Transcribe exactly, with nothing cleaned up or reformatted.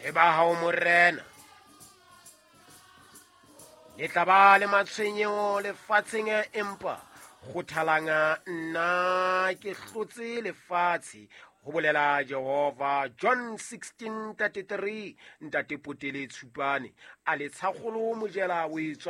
e ba ha o morena le tla ba le matshwenyeho lefatsheng empa kgothalanga nna ke hlotse lefatshe ho bolela Jehova. John sixteen thirty-three. Ntate Potele Tshupane a le tshakgolo mojela o etswa